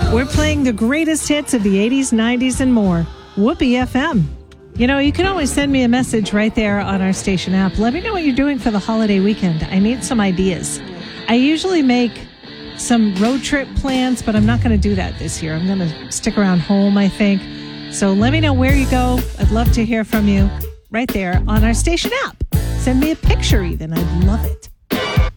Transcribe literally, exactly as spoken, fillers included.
We're playing the greatest hits of the eighties, nineties, and more. Whoopee F M. You know, you can always send me a message right there on our station app. Let me know what you're doing for the holiday weekend. I need some ideas. I usually make some road trip plans, but I'm not going to do that this year. I'm going to stick around home, I think. So let me know where you go. I'd love to hear from you right there on our station app. Send me a picture even. I'd love it.